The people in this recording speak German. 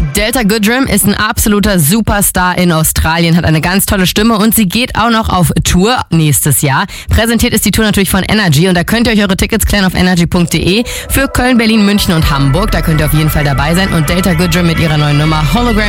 Delta Goodrem ist ein absoluter Superstar in Australien, hat eine ganz tolle Stimme und sie geht auch noch auf Tour nächstes Jahr. Präsentiert ist die Tour natürlich von Energy und da könnt ihr euch eure Tickets klären auf energy.de für Köln, Berlin, München und Hamburg. Da könnt ihr auf jeden Fall dabei sein und Delta Goodrem mit ihrer neuen Nummer Hologram